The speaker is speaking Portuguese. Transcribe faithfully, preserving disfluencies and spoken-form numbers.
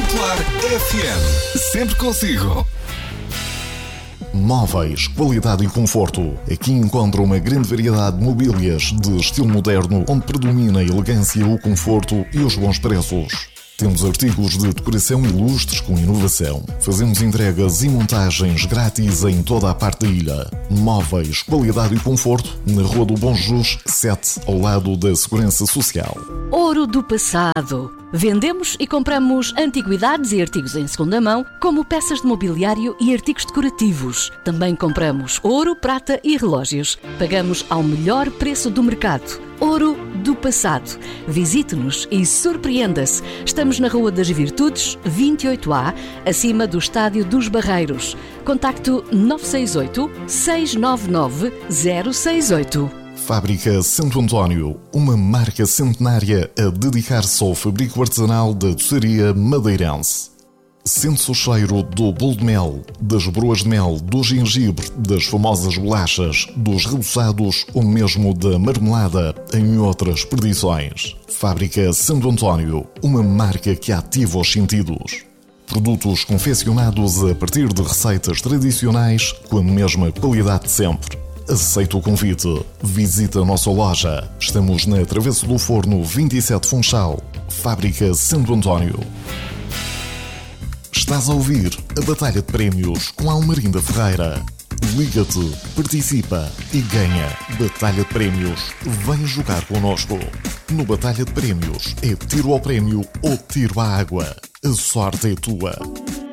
Popular F M. Sempre consigo. Móveis, qualidade e conforto. Aqui encontra uma grande variedade de mobílias de estilo moderno, onde predomina a elegância, o conforto e os bons preços. Temos artigos de decoração ilustres com inovação. Fazemos entregas e montagens grátis em toda a parte da ilha. Móveis, qualidade e conforto, na Rua do Bom Jesus, sete, ao lado da Segurança Social. Ouro do passado. Vendemos e compramos antiguidades e artigos em segunda mão, como peças de mobiliário e artigos decorativos. Também compramos ouro, prata e relógios. Pagamos ao melhor preço do mercado. Ouro do passado. Visite-nos e surpreenda-se. Estamos na Rua das Virtudes, vinte e oito A, acima do Estádio dos Barreiros. Contacto nove seis oito, seis nove nove, zero seis oito. Fábrica Santo António, uma marca centenária a dedicar-se ao fabrico artesanal da doçaria madeirense. Sente-se o cheiro do bolo de mel, das broas de mel, do gengibre, das famosas bolachas, dos reboçados ou mesmo da marmelada, em outras perdições. Fábrica Santo António, uma marca que ativa os sentidos. Produtos confeccionados a partir de receitas tradicionais com a mesma qualidade de sempre. Aceita o convite. Visita a nossa loja. Estamos na Travessa do Forno vinte e sete Funchal. Fábrica Santo António. Estás a ouvir a Batalha de Prémios com Almarinda Ferreira. Liga-te, participa e ganha. Batalha de Prémios. Vem jogar connosco. No Batalha de Prémios é tiro ao prémio ou tiro à água. A sorte é tua.